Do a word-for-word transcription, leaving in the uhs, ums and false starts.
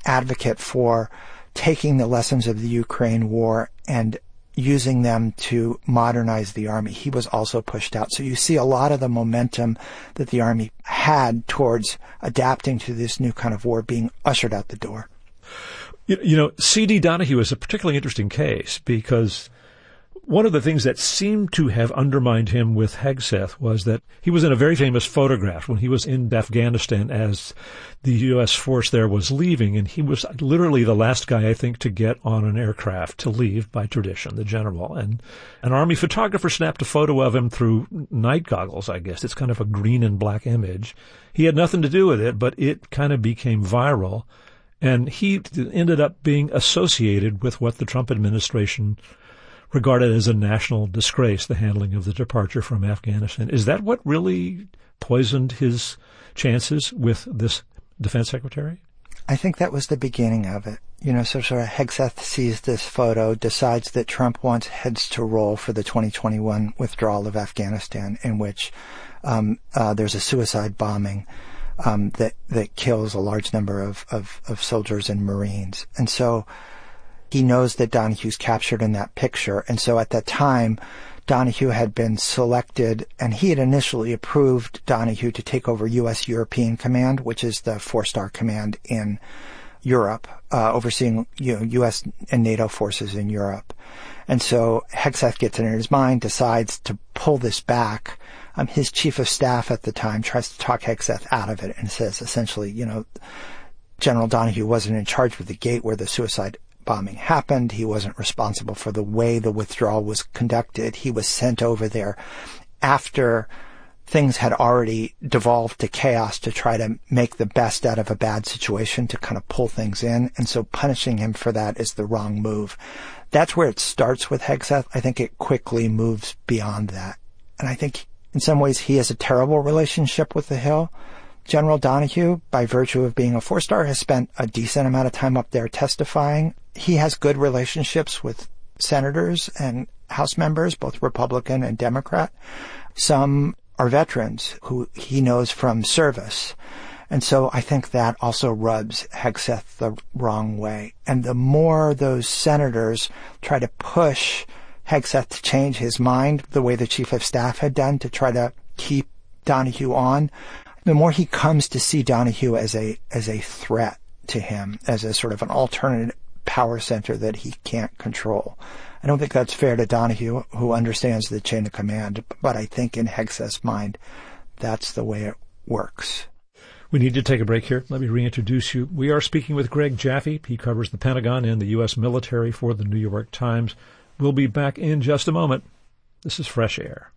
advocate for taking the lessons of the Ukraine war and using them to modernize the Army. He was also pushed out. So you see a lot of the momentum that the Army had towards adapting to this new kind of war being ushered out the door. You, you know, C D Donahue is a particularly interesting case because one of the things that seemed to have undermined him with Hegseth was that he was in a very famous photograph when he was in Afghanistan as the U S force there was leaving, and he was literally the last guy, I think, to get on an aircraft to leave by tradition, the general. And an Army photographer snapped a photo of him through night goggles, I guess. It's kind of a green and black image. He had nothing to do with it, but it kind of became viral. And he ended up being associated with what the Trump administration regarded as a national disgrace, the handling of the departure from Afghanistan. Is that what really poisoned his chances with this defense secretary? I think that was the beginning of it. You know, so sort of Hegseth sees this photo, decides that Trump wants heads to roll for the twenty twenty-one withdrawal of Afghanistan, in which um, uh, there's a suicide bombing um, that that kills a large number of, of, of soldiers and Marines. And so he knows that Donahue's captured in that picture. And so at that time, Donahue had been selected, and he had initially approved Donahue to take over U S European Command, which is the four-star command in Europe, uh, overseeing, you know, U S and NATO forces in Europe. And so Hegseth gets it in his mind, decides to pull this back. Um, his chief of staff at the time tries to talk Hegseth out of it and says essentially, you know, General Donahue wasn't in charge of the gate where the suicide bombing happened. He wasn't responsible for the way the withdrawal was conducted. He was sent over there after things had already devolved to chaos to try to make the best out of a bad situation, to kind of pull things in. And so punishing him for that is the wrong move. That's where it starts with Hegseth. I think it quickly moves beyond that. And I think in some ways he has a terrible relationship with the Hill. General Donahue, by virtue of being a four-star, has spent a decent amount of time up there testifying. He has good relationships with senators and House members, both Republican and Democrat. Some are veterans who he knows from service. And so I think that also rubs Hegseth the wrong way. And the more those senators try to push Hegseth to change his mind, the way the chief of staff had done to try to keep Donahue on, the more he comes to see Donahue as a as a threat to him, as a sort of an alternate power center that he can't control. I don't think that's fair to Donahue, who understands the chain of command, but I think in Hegseth's mind, that's the way it works. We need to take a break here. Let me reintroduce you. We are speaking with Greg Jaffe. He covers the Pentagon and the U S military for the New York Times. We'll be back in just a moment. This is Fresh Air.